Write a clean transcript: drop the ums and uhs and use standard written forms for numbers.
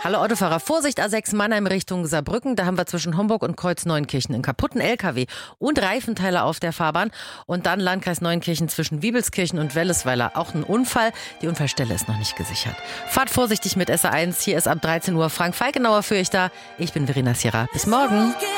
Alle Autofahrer, Vorsicht, A6 Mannheim Richtung Saarbrücken. Da haben wir zwischen Homburg und Kreuz-Neunkirchen einen kaputten LKW und Reifenteile auf der Fahrbahn. Und dann Landkreis Neunkirchen zwischen Wiebelskirchen und Wellesweiler. Auch ein Unfall. Die Unfallstelle ist noch nicht gesichert. Fahrt vorsichtig mit SA1. Hier ist ab 13 Uhr Frank Falkenauer für euch da. Ich bin Verena Sierra. Bis morgen.